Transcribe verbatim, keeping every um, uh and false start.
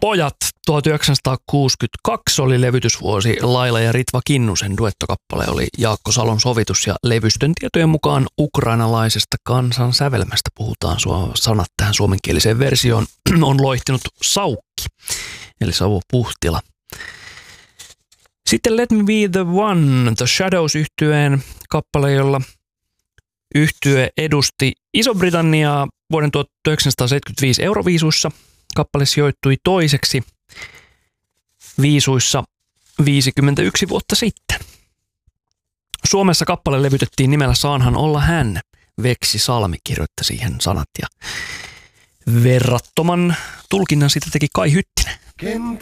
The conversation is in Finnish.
pojat tuhatyhdeksänsataakuusikymmentäkaksi oli levytysvuosi. Laila ja Ritva Kinnusen duettokappale oli Jaakko Salon sovitus ja levystön tietojen mukaan ukrainalaisesta kansan sävelmästä puhutaan. Sanat tähän suomenkieliseen versioon on loihtinut Saukki, eli Savo Puhtila. Sitten Let Me Be The One, The Shadows-yhtyeen kappale, jolla yhtye edusti Iso-Britanniaa vuoden tuhatyhdeksänsataaseitsemänkymmentäviisi Euroviisuissa. Kappale sijoittui toiseksi viisuissa viisikymmentäyksi vuotta sitten. Suomessa kappale levytettiin nimellä Saanhan olla hän. Veksi Salmi kirjoitti siihen sanat ja verrattoman tulkinnan siitä teki Kai Hyttinen.